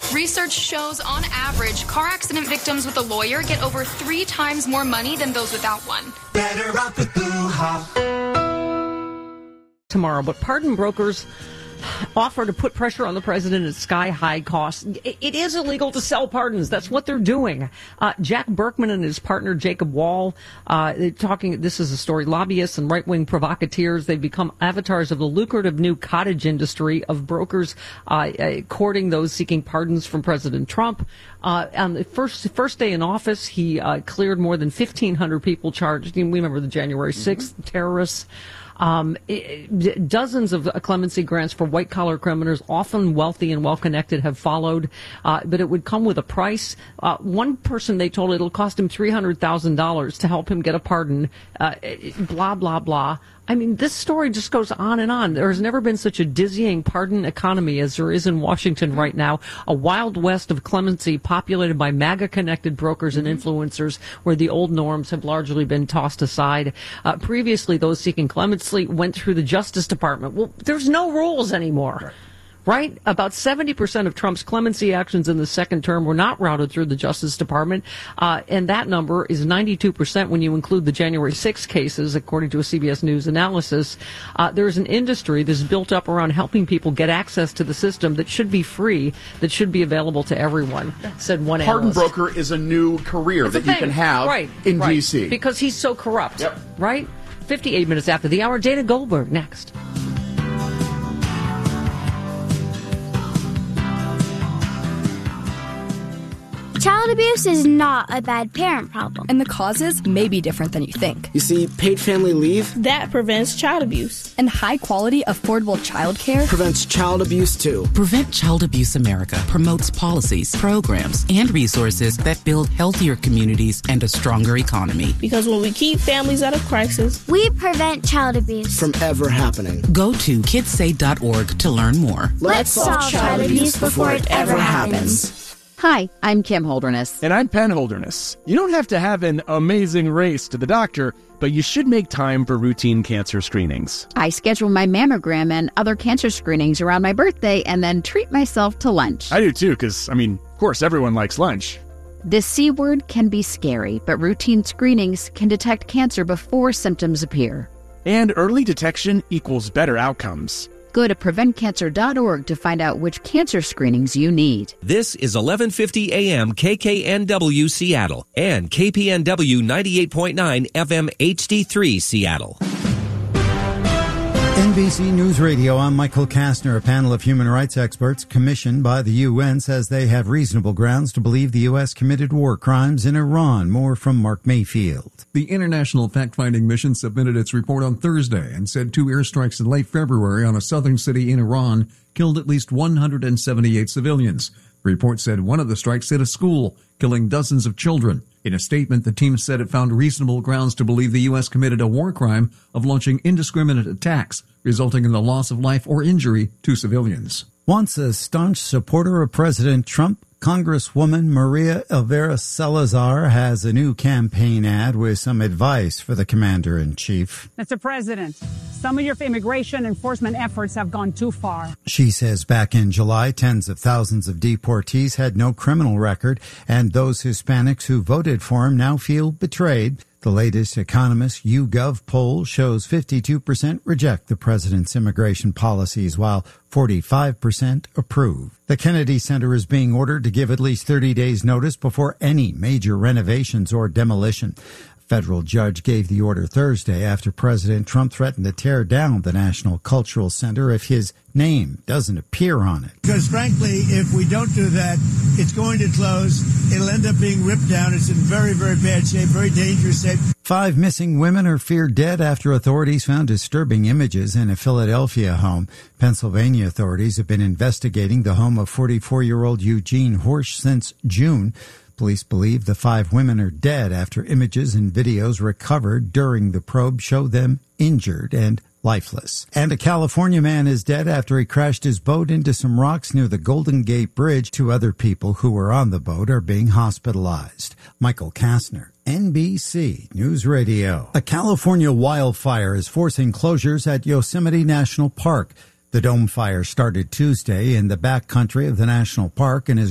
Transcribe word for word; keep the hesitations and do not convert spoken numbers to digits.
Research shows, on average, car accident victims with a lawyer get over three times more money than those without one. Better off with Blue Hop. Tomorrow, but pardon brokers offer to put pressure on the president at sky-high costs. It is illegal to sell pardons. That's what they're doing. Uh, Jack Berkman and his partner Jacob Wall, uh, they're talking, this is a story, lobbyists and right-wing provocateurs, they've become avatars of the lucrative new cottage industry of brokers uh, uh, courting those seeking pardons from President Trump. Uh, on the first first day in office, he uh, cleared more than fifteen hundred people charged. We remember the January sixth mm-hmm. terrorists. Um, it, dozens of clemency grants for white-collar criminals, often wealthy and well-connected, have followed, uh, but it would come with a price. Uh, one person, they told it'll cost him three hundred thousand dollars to help him get a pardon, uh, blah, blah, blah. I mean, this story just goes on and on. There has never been such a dizzying pardon economy as there is in Washington right now. A wild west of clemency populated by MAGA-connected brokers and influencers where the old norms have largely been tossed aside. Uh, previously, those seeking clemency went through the Justice Department. Well, there's no rules anymore. Right. Right? About seventy percent of Trump's clemency actions in the second term were not routed through the Justice Department, uh, and that number is ninety-two percent when you include the January sixth cases, according to a C B S News analysis. Uh, there's an industry that's built up around helping people get access to the system that should be free, that should be available to everyone, said one Pardon analyst. broker is a new career it's that you can have right, in right. D C. Because he's so corrupt, yep. right? fifty-eight minutes after the hour, Dana Goldberg, next. Child abuse is not a bad parent problem. And the causes may be different than you think. You see, paid family leave? That prevents child abuse. And high-quality, affordable child care? Prevents child abuse, too. Prevent Child Abuse America promotes policies, programs, and resources that build healthier communities and a stronger economy. Because when we keep families out of crisis, we prevent child abuse from ever happening. Go to kids say dot org to learn more. Let's, Let's solve child, child abuse before it ever happens. happens. Hi, I'm Kim Holderness. And I'm Penn Holderness. You don't have to have an amazing race to the doctor, but you should make time for routine cancer screenings. I schedule my mammogram and other cancer screenings around my birthday and then treat myself to lunch. I do too, because, I mean, of course, everyone likes lunch. The C word can be scary, but routine screenings can detect cancer before symptoms appear. And early detection equals better outcomes. Go to prevent cancer dot org to find out which cancer screenings you need. This is eleven fifty A M K K N W Seattle and K P N W ninety-eight point nine F M H D three Seattle. N B C News Radio, I'm Michael Kastner. A panel of human rights experts commissioned by the U N says they have reasonable grounds to believe the U S committed war crimes in Iran. More from Mark Mayfield. The International Fact-Finding Mission submitted its report on Thursday and said two airstrikes in late February on a southern city in Iran killed at least one hundred seventy-eight civilians. The report said one of the strikes hit a school, killing dozens of children. In a statement, the team said it found reasonable grounds to believe the U S committed a war crime of launching indiscriminate attacks, resulting in the loss of life or injury to civilians. Once a staunch supporter of President Trump, Congresswoman Maria Elvira Salazar has a new campaign ad with some advice for the commander-in-chief. Mister President, some of your immigration enforcement efforts have gone too far. She says back in July, tens of thousands of deportees had no criminal record, and those Hispanics who voted for him now feel betrayed. The latest Economist YouGov poll shows fifty-two percent reject the president's immigration policies, while forty-five percent approve. The Kennedy Center is being ordered to give at least thirty days notice before any major renovations or demolition. A federal judge gave the order Thursday after President Trump threatened to tear down the National Cultural Center if his name doesn't appear on it. Because frankly, if we don't do that, it's going to close. It'll end up being ripped down. It's in very, very bad shape, very dangerous shape. Five missing women are feared dead after authorities found disturbing images in a Philadelphia home. Pennsylvania authorities have been investigating the home of forty-four-year-old Eugene Horsch since June. Police believe the five women are dead after images and videos recovered during the probe show them injured and lifeless. And a California man is dead after he crashed his boat into some rocks near the Golden Gate Bridge. Two other people who were on the boat are being hospitalized. Michael Kastner, N B C News Radio. A California wildfire is forcing closures at Yosemite National Park. The dome fire started Tuesday in the backcountry of the national park and is